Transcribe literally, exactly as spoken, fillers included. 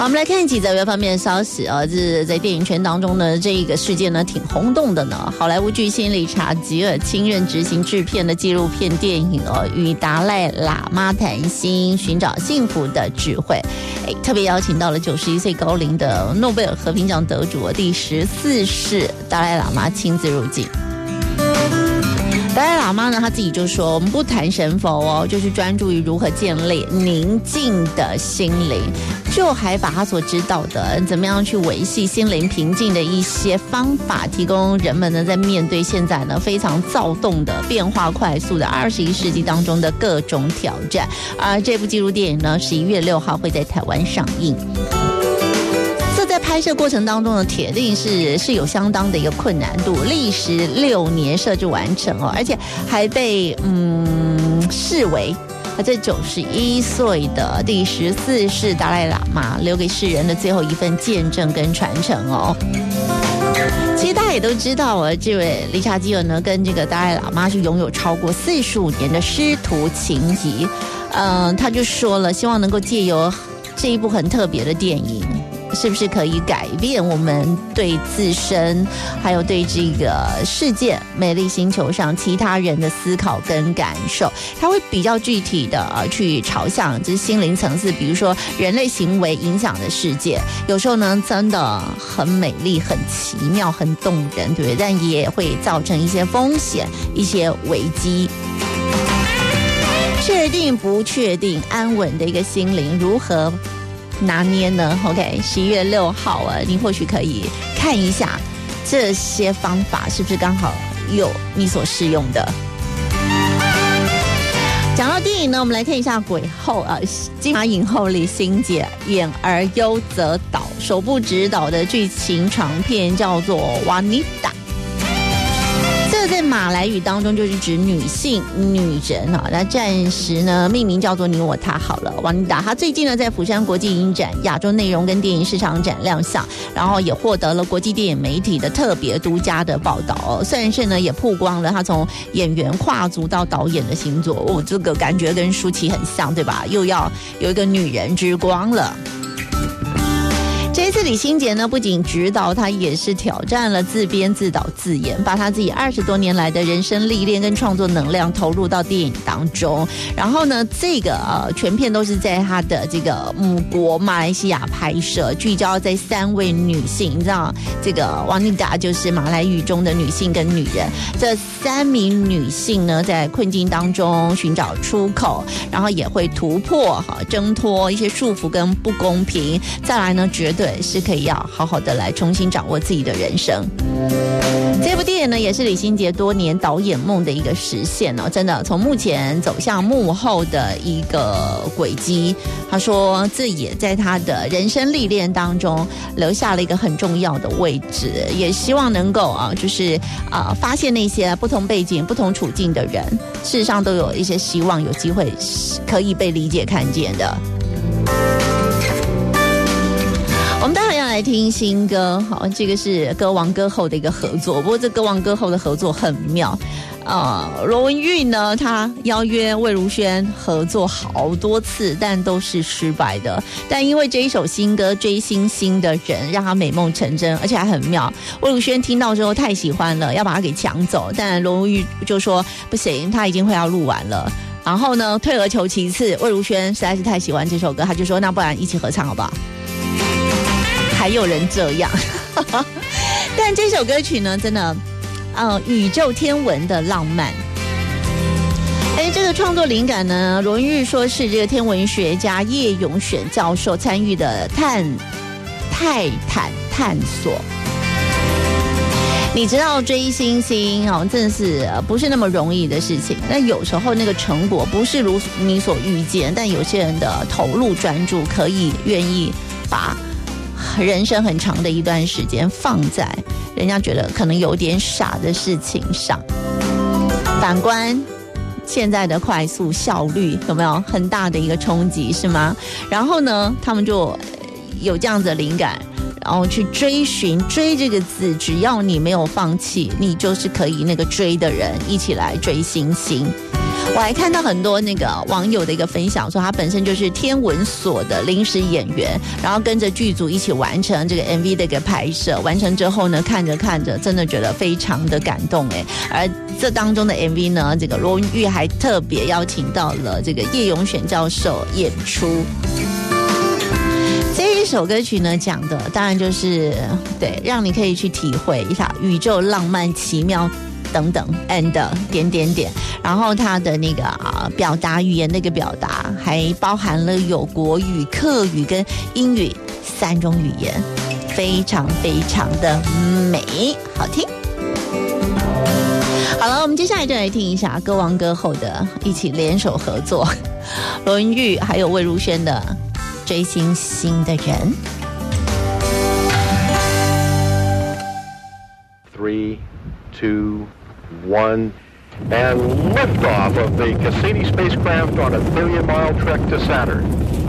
我们来看几则娱乐方面的消息啊，这是在电影圈当中呢，这一个事件呢挺轰动的呢。好莱坞巨星理查吉尔亲任执行制片的纪录片电影哦，与达赖喇嘛谈心，寻找幸福的智慧。哎，特别邀请到了九十一岁高龄的诺贝尔和平奖得主第十四世达赖喇嘛亲自入境。达赖喇嘛呢，他自己就说，我们不谈神佛哦，就是专注于如何建立宁静的心灵，就还把他所知道的怎么样去维系心灵平静的一些方法，提供人们呢在面对现在呢非常躁动的、变化快速的二十一世纪当中的各种挑战。而这部纪录电影呢，十一月六号会在台湾上映。在拍摄过程当中呢，铁定是是有相当的一个困难度，历时六年摄制完成哦，而且还被嗯视为这九十一岁的第十四世达赖喇嘛留给世人的最后一份见证跟传承哦。其实大家也都知道啊，这位理查基尔呢，跟这个达赖喇嘛是拥有超过四十五年的师徒情谊。嗯、呃，他就说了，希望能够借由这一部很特别的电影，是不是可以改变我们对自身还有对这个世界美丽星球上其他人的思考跟感受。它会比较具体的、呃、去朝向这心灵层次，比如说人类行为影响的世界，有时候呢真的很美丽很奇妙很动人，对不对？但也会造成一些风险一些危机。确定不确定安稳的一个心灵如何拿捏呢 ？OK， 十一月六号啊，你或许可以看一下这些方法是不是刚好有你所适用的。讲到电影呢，我们来看一下鬼后啊，金马影后李心洁演而优则导首部执导的剧情长片叫做《瓦尼达》。这在马来语当中就是指女性、女人啊，那暂时呢命名叫做你我他好了。瓦尼达，他最近呢在釜山国际影展亚洲内容跟电影市场展亮相，然后也获得了国际电影媒体的特别独家的报道哦。算是呢也曝光了他从演员跨足到导演的星座，哦，这个感觉跟舒淇很像，对吧？又要有一个女人之光了。这一次李心洁呢，不仅指导，她也是挑战了自编自导自演，把她自己二十多年来的人生历练跟创作能量投入到电影当中。然后呢，这个呃全片都是在她的这个母国马来西亚拍摄，聚焦在三位女性，你知道这个瓦尼达就是马来语中的女性跟女人。这三名女性呢，在困境当中寻找出口，然后也会突破哈挣脱一些束缚跟不公平。再来呢，绝对是可以要好好的来重新掌握自己的人生。这部电影呢，也是李心洁多年导演梦的一个实现哦，真的从目前走向幕后的一个轨迹。他说，这也在他的人生历练当中留下了一个很重要的位置，也希望能够啊，就是啊，发现那些不同背景、不同处境的人，事实上都有一些希望，有机会可以被理解、看见的。我们待会要来听新歌，好，这个是歌王歌后的一个合作。不过这歌王歌后的合作很妙，呃，罗文玉呢，他邀约魏如萱合作好多次，但都是失败的。但因为这一首新歌《追星星的人》让他美梦成真，而且还很妙。魏如萱听到之后太喜欢了，要把他给抢走，但罗文玉就说不行，他已经快要录完了。然后呢，退而求其次，魏如萱实在是太喜欢这首歌，他就说那不然一起合唱好不好？还有人这样但这首歌曲呢真的呃，宇宙天文的浪漫。哎，这个创作灵感呢，罗文玉说是这个天文学家叶永选教授参与的探泰坦探索。你知道追星星哦，真的是不是那么容易的事情。但有时候那个成果不是如你所预见，但有些人的投入专注，可以愿意把人生很长的一段时间放在人家觉得可能有点傻的事情上。反观现在的快速效率，有没有很大的一个冲击，是吗？然后呢，他们就有这样子的灵感，然后去追寻，追这个字，只要你没有放弃，你就是可以那个追的人，一起来追星星。 我还看到很多那个网友的一个分享，说他本身就是天文所的临时演员，然后跟着剧组一起完成这个 M V 的一个拍摄，完成之后呢，看着看着真的觉得非常的感动哎。而这当中的 M V 呢，这个罗文玉还特别邀请到了这个叶永选教授演出。这一首歌曲呢，讲的当然就是对，让你可以去体会一下宇宙浪漫奇妙等等 and 点点点，然后它的那个啊表达语言的一个表达，还包含了有国语、客语跟英语三种语言，非常非常的美，好听。好了，我们接下来就来听一下歌王歌后的一起联手合作，罗文玉还有魏如萱的追星星的人。 Three, two, one, and liftoff of the Cassini spacecraft on a billion-mile trek to Saturn.